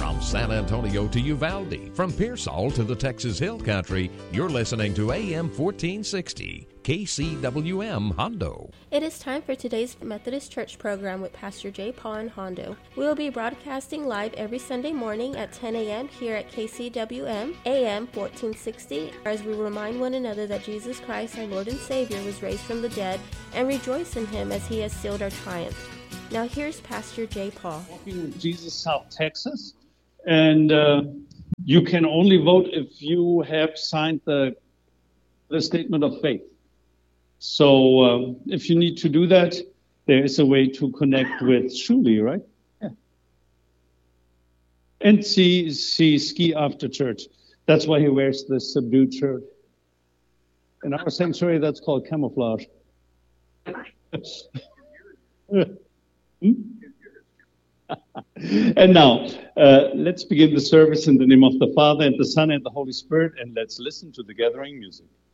From San Antonio to Uvalde, from Pearsall to the Texas Hill Country, you're listening to AM 1460, KCWM Hondo. It is time for today's Methodist Church program with Pastor J. Paul in Hondo. We will be broadcasting live every Sunday morning at 10 a.m. here at KCWM, AM 1460, as we remind one another that Jesus Christ, our Lord and Savior, was raised from the dead, and rejoice in Him as He has sealed our triumph. Now here's Pastor J. Paul. Walking with Jesus, South Texas, and you can only vote if you have signed the statement of faith. So if you need to do that, there is a way to connect with Shuli, right? Yeah. And see ski after church. That's why he wears the subdued shirt. In our sanctuary, that's called camouflage. And now, let's begin the service in the name of the Father, and the Son, and the Holy Spirit, and let's listen to the gathering music.